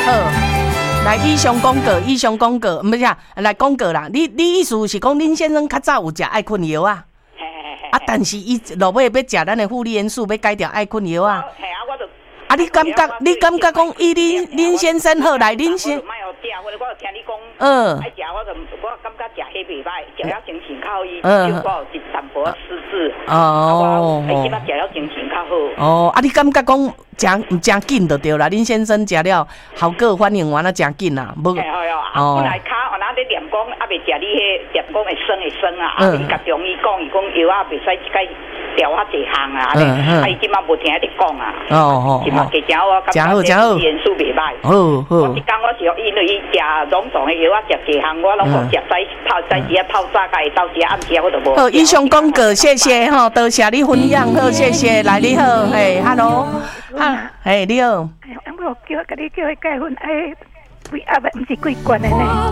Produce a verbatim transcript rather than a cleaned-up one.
好，来以上广告，以上广告，唔是啊，来广告啦。你你意思是讲林先生较早有食爱困药啊？啊，但是伊落尾要食咱的负离元素，要改掉爱困药啊。 嘿啊，我就啊，你感觉你感觉讲以林林先生好来，林先， 莫有食，或者我听你讲， 嗯， 爱食我就我感觉食迄袂歹，食了精神较好，伊嗯就我有一淡薄失智， 哦， 我即摆食了精神较好。 哦，啊，你感觉讲真真紧就对啦，林先生食了效果反应完了真紧啦，无嘿哦哟，啊，本来骹我那咧念讲，啊袂食你迄念讲会酸会酸啊，啊，伊甲中医讲，伊讲药啊袂使改调较济项啊，啊，伊即摆无听你讲啊， 哦哦， 即摆加正我感觉这元素袂歹。 好好， 我一讲我是因为伊食拢总的药啊，食济项我拢无食早泡早时啊泡早甲会到时暗时我都无。 好，以上广告，谢谢吼，多谢你分享，好，谢谢，来你好，嘿 ，hello， 哈，嘿，你好。 哎，我叫甲你叫伊结婚，哎，几啊，毋是几关的呢？